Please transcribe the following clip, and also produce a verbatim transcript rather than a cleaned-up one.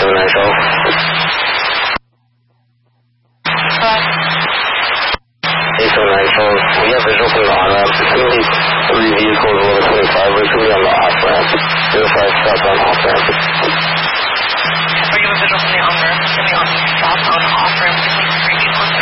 seven nine twelve. eight seven nine twelve. We have visual from the on-ramp. It's going to be three vehicles, eleven twenty-five. We're going to be on the off-ramp. zero five southbound off-ramp.